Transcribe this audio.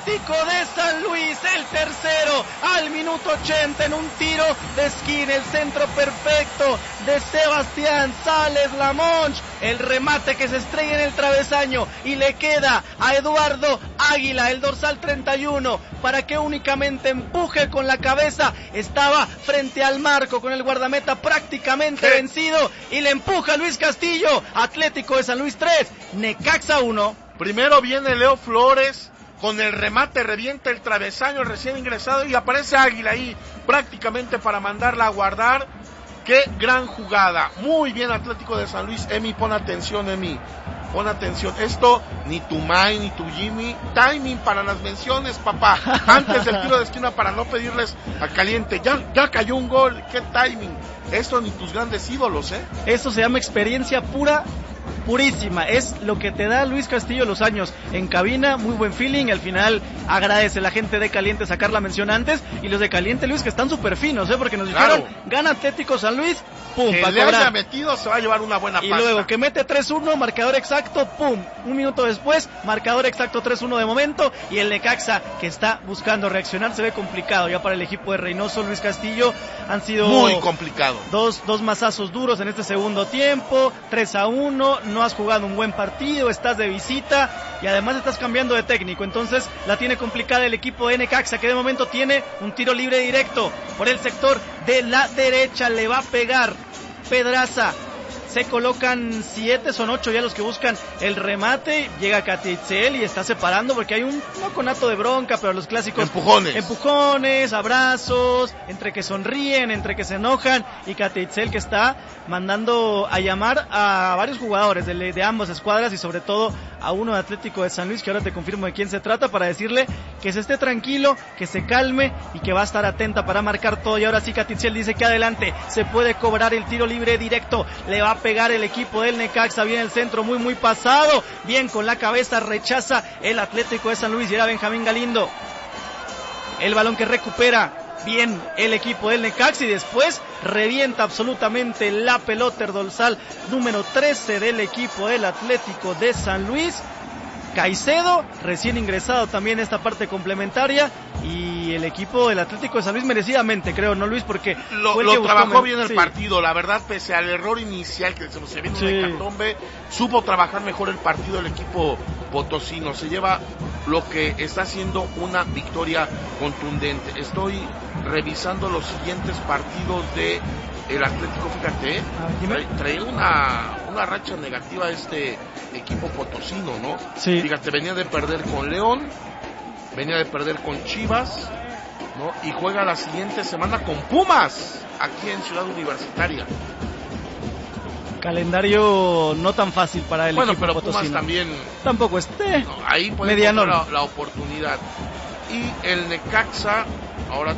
Atlético de San Luis, el tercero al minuto 80 en un tiro de esquina, el centro perfecto de Sebastián Sales Lamonch, el remate que se estrella en el travesaño y le queda a Eduardo Águila, el dorsal 31, para que únicamente empuje con la cabeza. Estaba frente al marco con el guardameta prácticamente vencido y le empuja Luis Castillo. Atlético de San Luis 3, Necaxa 1. Primero viene Leo Flores, con el remate revienta el travesaño recién ingresado y aparece Águila ahí prácticamente para mandarla a guardar. ¡Qué gran jugada! Muy bien Atlético de San Luis. Emi, pon atención, Emi. Pon atención. Esto, ni tu May, ni tu Jimmy. Timing para las menciones, papá. Antes del tiro de esquina para no pedirles a caliente. Ya cayó un gol. ¡Qué timing! Esto ni tus grandes ídolos, ¿eh? Eso se llama experiencia purísima, es lo que te da Luis Castillo los años en cabina, muy buen feeling. Al final agradece la gente de Caliente sacar la mención antes, y los de Caliente, Luis, que están súper finos, porque nos dijeron, gana Atlético San Luis, pum, que le haya metido se va a llevar una buena pasta. Y luego que mete 3-1, marcador exacto, pum, un minuto después, marcador exacto 3-1 de momento, y el Necaxa, que está buscando reaccionar, se ve complicado ya para el equipo de Reynoso. Luis Castillo, han sido muy complicado, dos mazazos duros en este segundo tiempo, 3-1, no has jugado un buen partido, estás de visita y además estás cambiando de técnico, entonces la tiene complicada el equipo de Necaxa, que de momento tiene un tiro libre directo por el sector de la derecha, le va a pegar Pedraza. Se colocan 7, son 8 ya los que buscan el remate. Llega Catitzel y está separando porque hay un conato de bronca, pero los clásicos empujones, abrazos, entre que sonríen, entre que se enojan, y Catitzel que está mandando a llamar a varios jugadores de ambas escuadras y sobre todo a uno de Atlético de San Luis, que ahora te confirmo de quién se trata, para decirle que se esté tranquilo, que se calme y que va a estar atenta para marcar todo. Y ahora sí Catitzel dice que adelante se puede cobrar el tiro libre directo, le va a pegar el equipo del Necaxa, viene el centro muy pasado, bien con la cabeza, rechaza el Atlético de San Luis y era Benjamín Galindo el balón que recupera bien el equipo del Necaxa y después revienta absolutamente la pelota, el dorsal número 13 del equipo del Atlético de San Luis, Caicedo, recién ingresado también esta parte complementaria, y el equipo del Atlético de San Luis merecidamente, creo, ¿no, Luis? Porque lo trabajó bien el partido, la verdad, pese al error inicial que se vino de hecatombe, supo trabajar mejor el partido el equipo potosino, se lleva lo que está haciendo una victoria contundente. Estoy revisando los siguientes partidos de el Atlético, fíjate, trae una racha negativa este equipo potosino, ¿no? Sí. Fíjate, venía de perder con León, venía de perder con Chivas, ¿no? Y juega la siguiente semana con Pumas, aquí en Ciudad Universitaria. Calendario no tan fácil para el equipo pero potosino. Pumas también tampoco ahí puede encontrar la oportunidad. Y el Necaxa ahora